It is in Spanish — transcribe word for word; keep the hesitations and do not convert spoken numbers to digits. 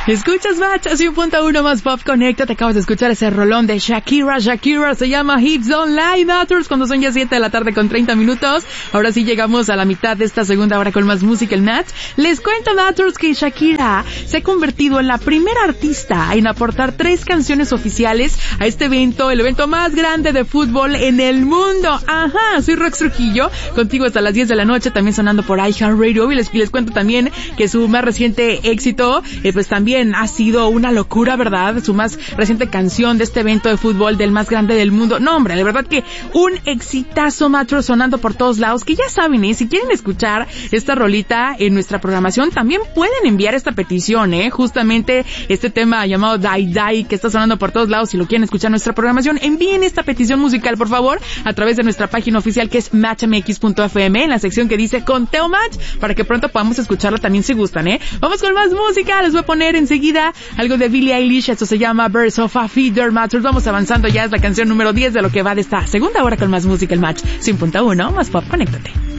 Escuchas Match, cien punto uno más Pop Conecta. Te acabas de escuchar ese rolón de Shakira. Shakira se llama Hips Online Matters cuando son ya siete de la tarde con treinta minutos. Ahora sí llegamos a la mitad de esta segunda hora con más música en Match. Les cuento, Matters, que Shakira se ha convertido en la primera artista en aportar tres canciones oficiales a este evento, el evento más grande de fútbol en el mundo. Ajá, soy Rox Trujillo, contigo hasta las diez de la noche, también sonando por iHeartRadio. Y les, y les cuento también que su más reciente éxito, eh, pues también ha sido una locura, ¿verdad? Su más reciente canción de este evento de fútbol del más grande del mundo. No, hombre, de verdad que un exitazo, Matro, sonando por todos lados, que ya saben, ¿eh? Si quieren escuchar esta rolita en nuestra programación, también pueden enviar esta petición, ¿eh? Justamente este tema llamado Die Die, que está sonando por todos lados, si lo quieren escuchar en nuestra programación, envíen esta petición musical, por favor, a través de nuestra página oficial, que es match m x punto f m, en la sección que dice Conteo Match, para que pronto podamos escucharla también si gustan, ¿eh? Vamos con más música, les voy a poner enseguida algo de Billie Eilish, esto se llama Birds of a Feather Matters. Vamos avanzando, ya es la canción número diez de lo que va de esta segunda hora con más música, el Match cien punto uno más Pop, conéctate.